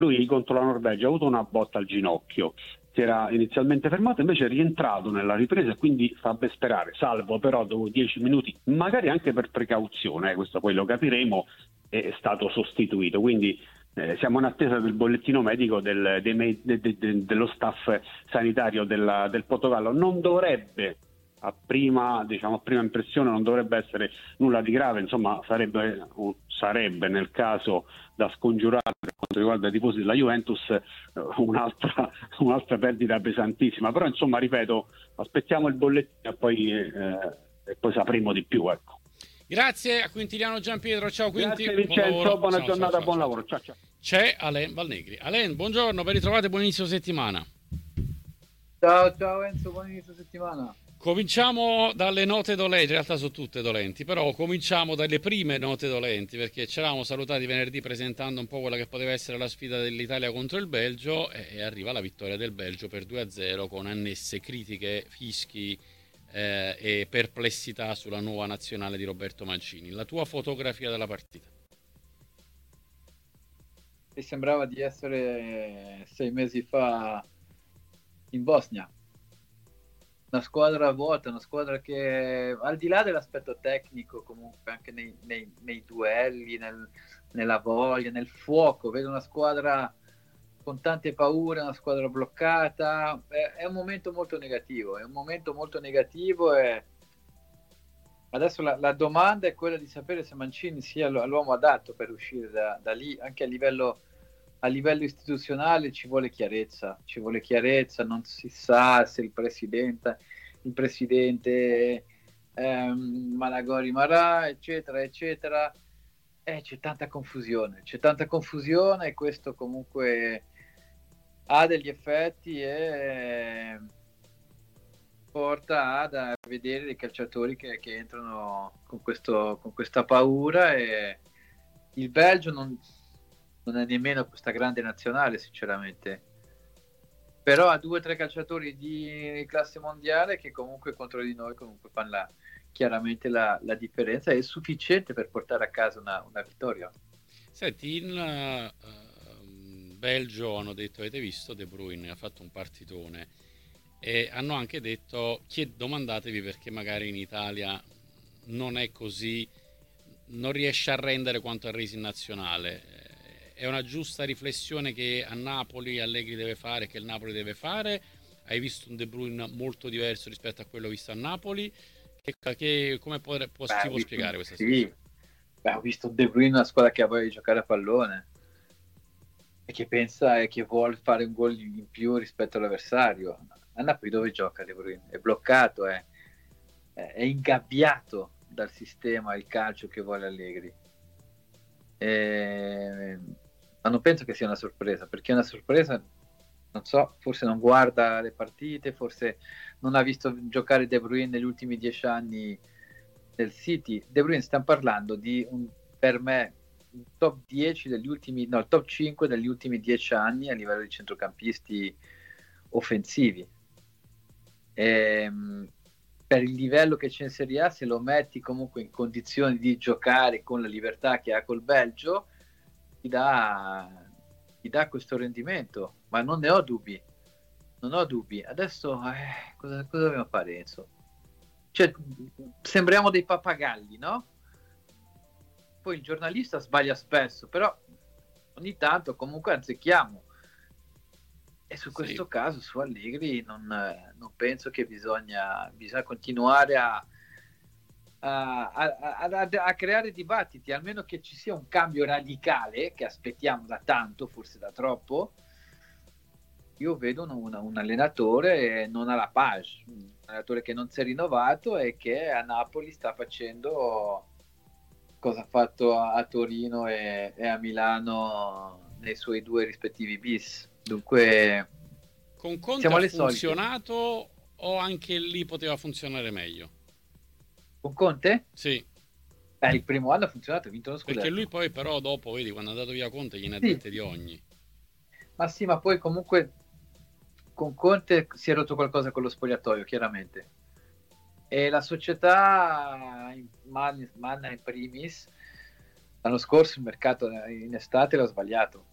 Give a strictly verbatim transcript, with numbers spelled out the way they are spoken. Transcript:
Lui contro la Norvegia ha avuto una botta al ginocchio, si era inizialmente fermato, invece è rientrato nella ripresa e quindi fa ben sperare, salvo però dopo dieci minuti, magari anche per precauzione, eh, questo poi lo capiremo, è stato sostituito. Quindi eh, siamo in attesa del bollettino medico del, dei me- de- de- de- dello staff sanitario della- del Portogallo. Non dovrebbe, a prima, diciamo, a prima impressione, non dovrebbe essere nulla di grave, insomma sarebbe, sarebbe nel caso da scongiurare per quanto riguarda i tifosi della Juventus un'altra, un'altra perdita pesantissima, però insomma ripeto, aspettiamo il bollettino e poi, eh, e poi sapremo di più, ecco. Grazie a Quintiliano Giampietro, ciao Quinti. Grazie Buon Vincenzo, lavoro. buona Ciao, giornata, ciao, ciao, buon ciao. lavoro, ciao ciao. C'è Alain Valnegri. Alain, buongiorno, ben ritrovate, buon inizio settimana. Ciao, ciao Enzo, buon inizio settimana. Cominciamo dalle note dolenti, in realtà sono tutte dolenti, però cominciamo dalle prime note dolenti, perché ci eravamo salutati venerdì presentando un po' quella che poteva essere la sfida dell'Italia contro il Belgio e, e arriva la vittoria del Belgio per due a zero con annesse critiche, fischi eh, e perplessità sulla nuova nazionale di Roberto Mancini. La tua fotografia della partita? Mi sembrava di essere sei mesi fa in Bosnia. Una squadra vuota, una squadra che al di là dell'aspetto tecnico, comunque anche nei, nei, nei duelli, nel, nella voglia, nel fuoco, vedo una squadra con tante paure, una squadra bloccata. È, è un momento molto negativo, è un momento molto negativo e adesso la, la domanda è quella di sapere se Mancini sia l'uomo adatto per uscire da, da lì, anche a livello a livello istituzionale ci vuole chiarezza, ci vuole chiarezza, non si sa se il presidente, il presidente ehm, Malagori Marà, eccetera, eccetera, eh, c'è tanta confusione, c'è tanta confusione e questo comunque ha degli effetti e porta ad a vedere dei calciatori che, che entrano con, questo, con questa paura e il Belgio non non è nemmeno questa grande nazionale sinceramente, però ha due o tre calciatori di classe mondiale che comunque contro di noi comunque fanno la, chiaramente la, la differenza, è sufficiente per portare a casa una, una vittoria. Senti, in uh, Belgio hanno detto, avete visto De Bruyne ha fatto un partitone e hanno anche detto chied- domandatevi perché magari in Italia non è così, non riesce a rendere quanto ha reso in nazionale. È una giusta riflessione che a Napoli Allegri deve fare, che il Napoli deve fare? Hai visto un De Bruyne molto diverso rispetto a quello visto a Napoli? Che, che, come può, può, Beh, si può visto, spiegare questa sì. situazione? Beh, ho visto De Bruyne una squadra che ha voglia di giocare a pallone e che pensa e che vuole fare un gol in più rispetto all'avversario. A Napoli dove gioca De Bruyne? È bloccato, è, è ingabbiato dal sistema, il calcio che vuole Allegri. E... ma non penso che sia una sorpresa, perché è una sorpresa, non so, forse non guarda le partite, forse non ha visto giocare De Bruyne negli ultimi dieci anni del City. De Bruyne, stiamo parlando di un, per me, un top dieci degli ultimi, no, il top cinque degli ultimi dieci anni a livello di centrocampisti offensivi. E, per il livello che c'è in Serie A, se lo metti comunque in condizioni di giocare con la libertà che ha col Belgio, ti dà, ti dà questo rendimento, ma non ne ho dubbi, non ho dubbi. Adesso eh, cosa, cosa dobbiamo fare, Enzo? Cioè, sembriamo dei pappagalli, no? Poi il giornalista sbaglia spesso, però ogni tanto comunque azzecchiamo. E su questo sì. caso, su Allegri, non, non penso che bisogna, bisogna continuare a A, a, a, a creare dibattiti, almeno che ci sia un cambio radicale che aspettiamo da tanto, forse da troppo. Io vedo un, un allenatore non alla page, un allenatore che non si è rinnovato e che a Napoli sta facendo cosa ha fatto a, a Torino e, e a Milano nei suoi due rispettivi bis. Dunque con Conte ha funzionato solite. O anche lì poteva funzionare meglio? Con Conte? Sì. Eh, il primo anno ha funzionato, ha vinto lo scudetto. Perché lui poi però dopo, vedi, quando è andato via Conte gliene ha sì. dette di ogni. Ma sì, ma poi comunque con Conte si è rotto qualcosa con lo spogliatoio, chiaramente. E la società, Manna in primis, l'anno scorso il mercato in estate l'ha sbagliato.